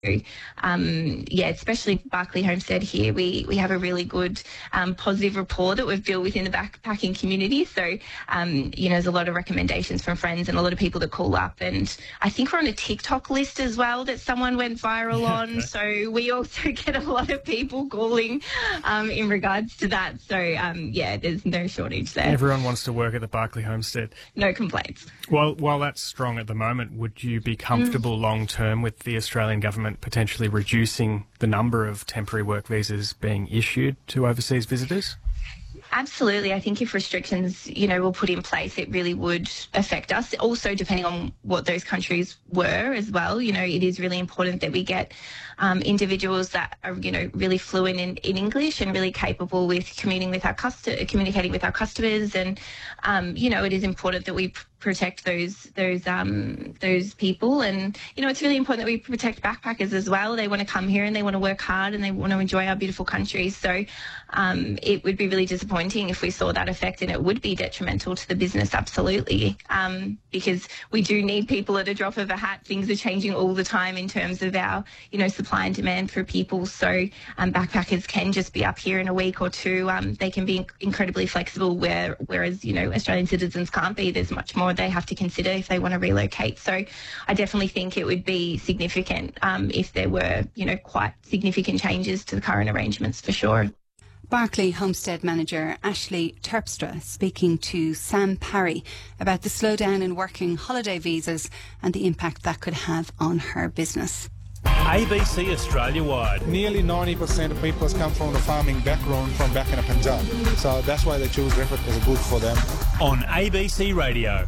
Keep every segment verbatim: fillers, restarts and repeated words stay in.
Um, yeah, especially Barclay Homestead here, we, we have a really good um, positive rapport that we've built within the backpacking community. So, um, you know, there's a lot of recommendations from friends and a lot of people that call up. And I think we're on a TikTok list as well that someone went viral Yeah, on. okay. So we also get a lot of people calling um, in regards to that. So, um, yeah, there's no shortage there. Everyone wants to work at the Barclay Homestead. No complaints. Well, while that's strong at the moment, would you be comfortable Mm. long term with the Australian government potentially reducing the number of temporary work visas being issued to overseas visitors? Absolutely. I think if restrictions, you know, were put in place, it really would affect us. Also, depending on what those countries were as well, you know, it is really important that we get um, individuals that are, you know, really fluent in, in English and really capable with communicating with our custo- communicating with our customers. And, um, you know, it is important that we p- protect those those um, those people. And, you know, it's really important that we protect backpackers as well. They want to come here and they want to work hard and they want to enjoy our beautiful country. So um, it would be really disappointing if we saw that effect, and it would be detrimental to the business, absolutely, um, because we do need people at a drop of a hat. Things are changing all the time in terms of our, you know, supply and demand for people. So um, backpackers can just be up here in a week or two. Um, they can be incredibly flexible, where, whereas, you know, Australian citizens can't be. There's much more they have to consider if they want to relocate. So I definitely think it would be significant um, if there were, you know, quite significant changes to the current arrangements, for sure. Barclay Homestead Manager Ashley Terpstra speaking to Sam Parry about the slowdown in working holiday visas and the impact that could have on her business. A B C Australia-wide. Nearly ninety percent of people come from the farming background from back in the Punjab. So that's why they choose Griffith as good for them. On A B C Radio.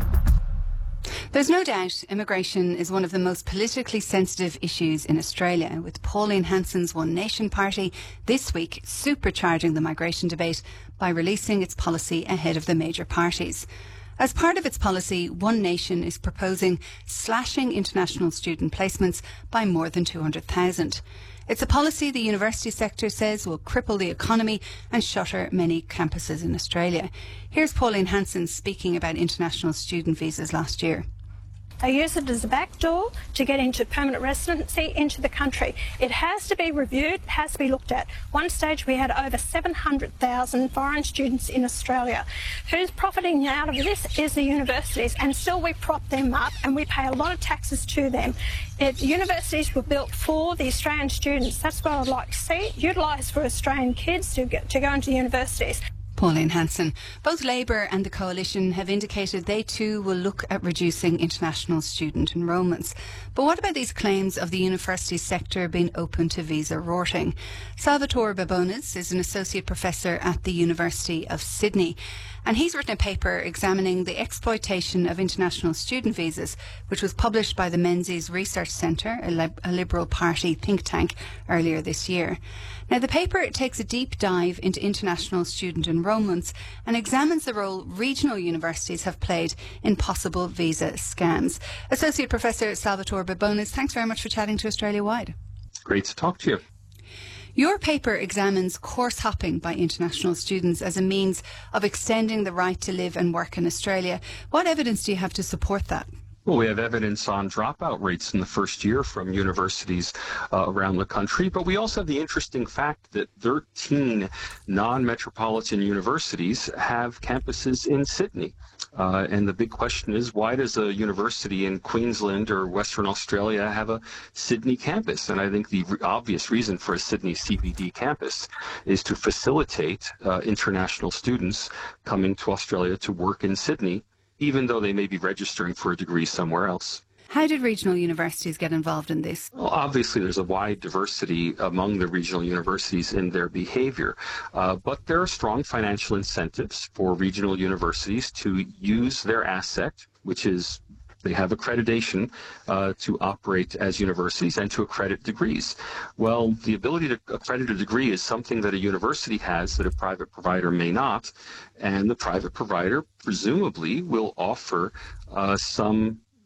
There's no doubt immigration is one of the most politically sensitive issues in Australia, with Pauline Hanson's One Nation party this week supercharging the migration debate by releasing its policy ahead of the major parties. As part of its policy, One Nation is proposing slashing international student placements by more than two hundred thousand. It's a policy the university sector says will cripple the economy and shutter many campuses in Australia. Here's Pauline Hanson speaking about international student visas last year. They use it as a backdoor to get into permanent residency into the country. It has to be reviewed, it has to be looked at. One stage we had over seven hundred thousand foreign students in Australia. Who's profiting out of this is the universities, and still we prop them up and we pay a lot of taxes to them. It, universities were built for the Australian students. That's what I'd like to see, utilised for Australian kids to, get, to go into universities. Pauline Hanson. Both Labour and the Coalition have indicated they too will look at reducing international student enrolments. But what about these claims of the university sector being open to visa rorting? Salvatore Babones is an associate professor at the University of Sydney, and he's written a paper examining the exploitation of international student visas, which was published by the Menzies Research Centre, a, lib- a Liberal Party think tank, earlier this year. Now, the paper takes a deep dive into international student enrolments and examines the role regional universities have played in possible visa scams. Associate Professor Salvatore Babones, thanks very much for chatting to Australia Wide. Great to talk to you. Your paper examines course hopping by international students as a means of extending the right to live and work in Australia. What evidence do you have to support that? Well, we have evidence on dropout rates in the first year from universities uh, around the country, but we also have the interesting fact that thirteen non-metropolitan universities have campuses in Sydney. Uh, and the big question is, why does a university in Queensland or Western Australia have a Sydney campus? And I think the re- obvious reason for a Sydney C B D campus is to facilitate uh, international students coming to Australia to work in Sydney, even though they may be registering for a degree somewhere else. How did regional universities get involved in this? Well, obviously, there's a wide diversity among the regional universities in their behavior, uh, but there are strong financial incentives for regional universities to use their asset, which is they have accreditation uh, to operate as universities and to accredit degrees. Well, the ability to accredit a degree is something that a university has that a private provider may not, and the private provider presumably will offer uh, some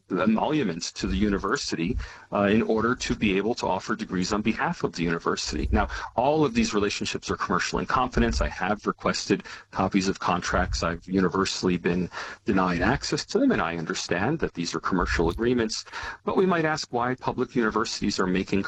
emoluments to the university uh, in order to be able to offer degrees on behalf of the university. Now, all of these relationships are commercial in confidence. I have requested copies of contracts. I've universally been denied access to them, and I understand that these are commercial agreements. But we might ask why public universities are making